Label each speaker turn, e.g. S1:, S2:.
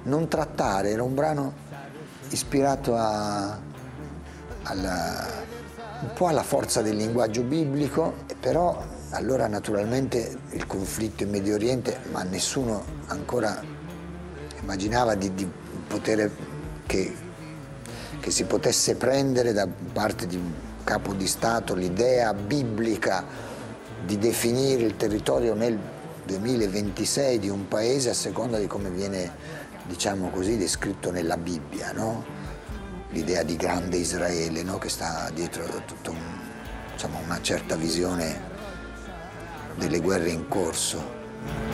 S1: Non trattare era un brano ispirato un po' alla forza del linguaggio biblico, però allora naturalmente il conflitto in Medio Oriente, ma nessuno ancora immaginava di poter che si potesse prendere da parte di un capo di Stato l'idea biblica di definire il territorio nel 2026 di un paese a seconda di come viene, diciamo così, descritto nella Bibbia, no? L'idea di grande Israele, no? Che sta dietro a una certa visione delle guerre in corso.